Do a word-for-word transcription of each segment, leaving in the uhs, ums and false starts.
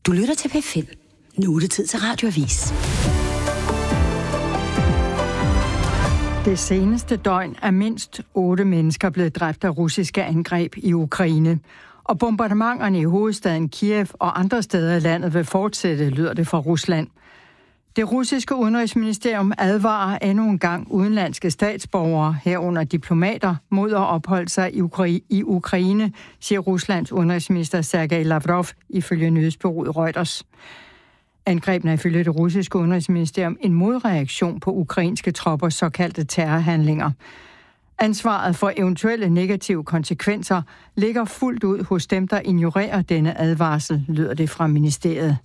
Du lytter til P fem. Nu er det tid til Radioavis. Det seneste døgn er mindst otte mennesker blevet dræbt af russiske angreb i Ukraine. Og bombardementerne i hovedstaden Kiev og andre steder i landet vil fortsætte, lyder det fra Rusland. Det russiske udenrigsministerium advarer endnu en gang udenlandske statsborgere, herunder diplomater, mod at opholde sig i, Ukra- i Ukraine, siger Ruslands udenrigsminister Sergej Lavrov ifølge nyhedsbureauet Reuters. Angrebene er ifølge det russiske udenrigsministerium en modreaktion på ukrainske troppers såkaldte terrorhandlinger. Ansvaret for eventuelle negative konsekvenser ligger fuldt ud hos dem, der ignorerer denne advarsel, lyder det fra ministeriet.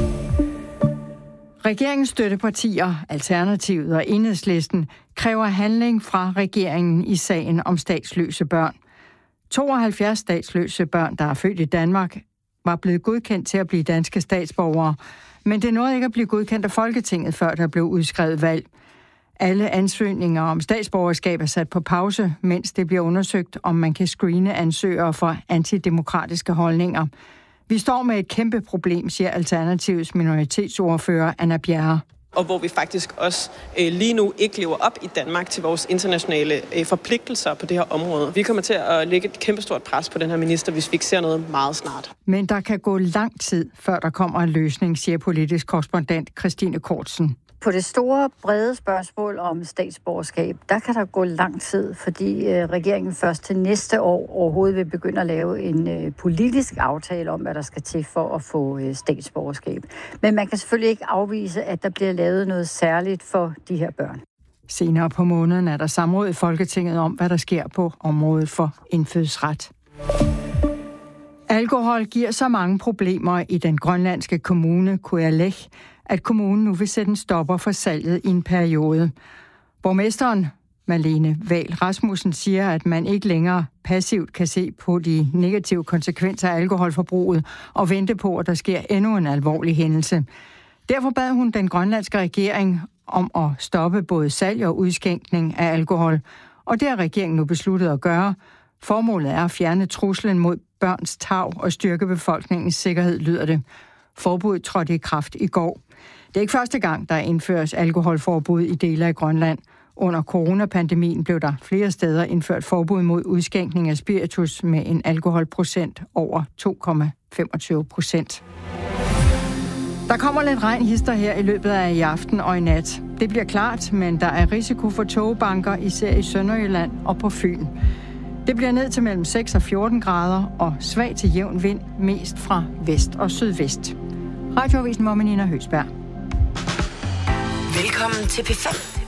Regeringens støttepartier, Alternativet og Enhedslisten, kræver handling fra regeringen i sagen om statsløse børn. tooghalvfjerds statsløse børn, der er født i Danmark, var blevet godkendt til at blive danske statsborgere, men det nåede ikke at blive godkendt af Folketinget, før der blev udskrevet valg. Alle ansøgninger om statsborgerskab er sat på pause, mens det bliver undersøgt, om man kan screene ansøgere for antidemokratiske holdninger. Vi står med et kæmpe problem, siger Alternativets minoritetsordfører Anna Bjerre. Og hvor vi faktisk også øh, lige nu ikke lever op i Danmark til vores internationale øh, forpligtelser på det her område. Vi kommer til at lægge et kæmpestort pres på den her minister, hvis vi ikke ser noget meget snart. Men der kan gå lang tid, før der kommer en løsning, siger politisk korrespondent Christine Kortsen. På det store, brede spørgsmål om statsborgerskab, der kan der gå lang tid, fordi øh, regeringen først til næste år overhovedet vil begynde at lave en øh, politisk aftale om, hvad der skal til for at få øh, statsborgerskab. Men man kan selvfølgelig ikke afvise, at der bliver lavet noget særligt for de her børn. Senere på måneden er der samråd i Folketinget om, hvad der sker på området for indfødsret. Alkohol giver så mange problemer i den grønlandske kommune Kujalleq, at kommunen nu vil sætte en stopper for salget i en periode. Borgmesteren Malene Wahl Rasmussen siger, at man ikke længere passivt kan se på de negative konsekvenser af alkoholforbruget og vente på, at der sker endnu en alvorlig hændelse. Derfor bad hun den grønlandske regering om at stoppe både salg og udskænkning af alkohol, og det har regeringen nu besluttet at gøre. Formålet er at fjerne truslen mod børns tarv og styrke befolkningens sikkerhed, lyder det. Forbuddet trådte i kraft i går. Det er ikke første gang, der indføres alkoholforbud i dele af Grønland. Under coronapandemien blev der flere steder indført forbud mod udskænkning af spiritus med en alkoholprocent over to komma femogtyve procent. Der kommer lidt regnhister her i løbet af i aften og i nat. Det bliver klart, men der er risiko for tågebanker, især i Sønderjylland og på Fyn. Det bliver ned til mellem seks og fjorten grader og svag til jævn vind, mest fra vest og sydvest. Radioavisen med Nina Høgsberg. Velkommen til P fem.